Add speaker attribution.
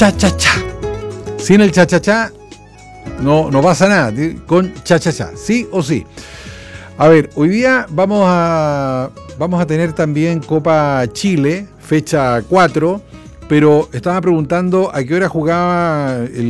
Speaker 1: cha-cha-cha. Sin el cha-cha-cha no pasa nada. Con cha-cha-cha, sí o sí. A ver, hoy día vamos a tener también Copa Chile, fecha 4, pero estaba preguntando a qué hora jugaba el